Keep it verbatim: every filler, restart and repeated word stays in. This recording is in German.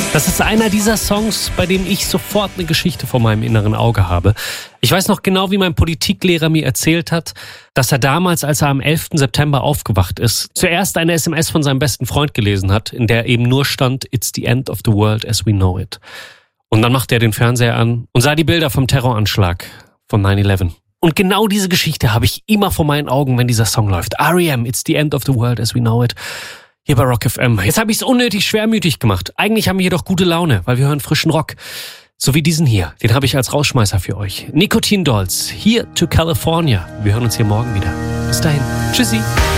Das ist einer dieser Songs, bei dem ich sofort eine Geschichte vor meinem inneren Auge habe. Ich weiß noch genau, wie mein Politiklehrer mir erzählt hat, dass er damals, als er am elften September aufgewacht ist, zuerst eine S M S von seinem besten Freund gelesen hat, in der eben nur stand, "It's the end of the world as we know it." Und dann machte er den Fernseher an und sah die Bilder vom Terroranschlag von nine eleven. Und genau diese Geschichte habe ich immer vor meinen Augen, wenn dieser Song läuft. R E M, "It's the end of the world as we know it." Hier bei Rock F M. Jetzt habe ich es unnötig schwermütig gemacht. Eigentlich haben wir hier doch gute Laune, weil wir hören frischen Rock. So wie diesen hier. Den habe ich als Rausschmeißer für euch. Nicotine Dolls. Here to California. Wir hören uns hier morgen wieder. Bis dahin. Tschüssi.